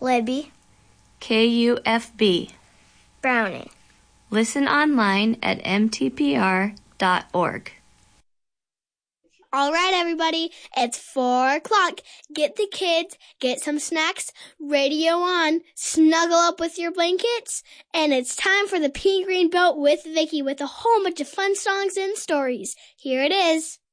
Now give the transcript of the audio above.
Libby, KUFB. Browning. Listen online at mtpr.org. All right, everybody, it's 4:00. Get the kids, get some snacks, radio on, snuggle up with your blankets, and it's time for the Pea Green Boat with Vicky with a whole bunch of fun songs and stories. Here it is.